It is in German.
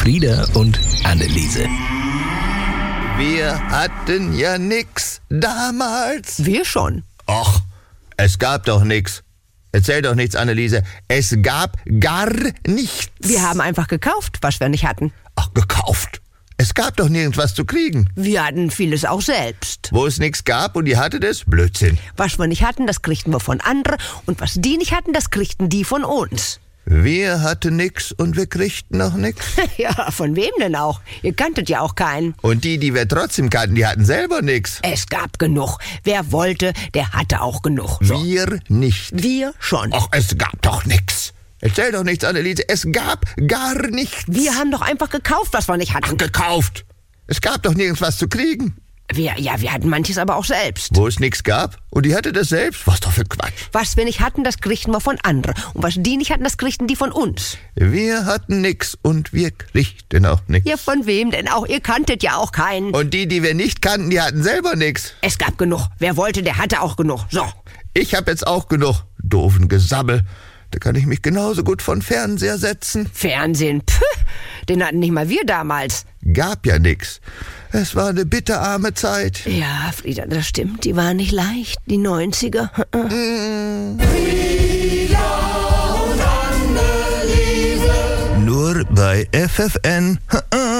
Frieda und Anneliese. Wir hatten ja nix damals. Wir schon. Och, es gab doch nix. Erzähl doch nichts, Anneliese. Es gab gar nichts. Wir haben einfach gekauft, was wir nicht hatten. Ach, gekauft. Es gab doch nirgends was zu kriegen. Wir hatten vieles auch selbst. Wo es nichts gab und die hatte das? Blödsinn. Was wir nicht hatten, das kriegten wir von anderen. Und was die nicht hatten, das kriegten die von uns. Wir hatten nix und wir kriegten noch nix. Ja, von wem denn auch? Ihr kanntet ja auch keinen. Und die wir trotzdem kannten, die hatten selber nix. Es gab genug. Wer wollte, der hatte auch genug. So. Wir nicht. Wir schon. Ach, es gab doch nix. Erzähl doch nichts, Anneliese. Es gab gar nichts. Wir haben doch einfach gekauft, was wir nicht hatten. Ach, gekauft. Es gab doch nirgends was zu kriegen. Wir hatten manches aber auch selbst. Wo es nichts gab und die hatte das selbst. Was doch für Quatsch. Was wir nicht hatten, das kriegten wir von anderen. Und was die nicht hatten, das kriegten die von uns. Wir hatten nix und wir kriegten auch nix. Ja, von wem denn auch? Ihr kanntet ja auch keinen. Und die wir nicht kannten, die hatten selber nix. Es gab genug. Wer wollte, der hatte auch genug. So. Ich hab jetzt auch genug. Doofen Gesabbel. Da kann ich mich genauso gut von Fernseher setzen. Fernsehen, pff, den hatten nicht mal wir damals. Gab ja nix. Es war eine bitterarme Zeit. Ja, Frieda, das stimmt. Die waren nicht leicht, die 90er. Nur bei FFN.